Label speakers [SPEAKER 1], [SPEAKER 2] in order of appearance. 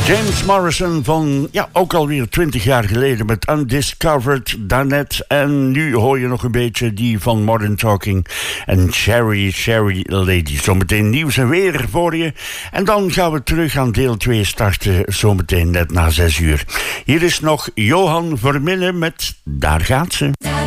[SPEAKER 1] James Morrison van, ook alweer 20 jaar geleden met Undiscovered, daarnet. En nu hoor je nog een beetje die van Modern Talking en Cherry Lady. Zometeen nieuws en weer voor je. En dan gaan we terug aan deel 2 starten, zometeen net na 6 uur. Hier is nog Johan Verminnen met Daar gaat ze.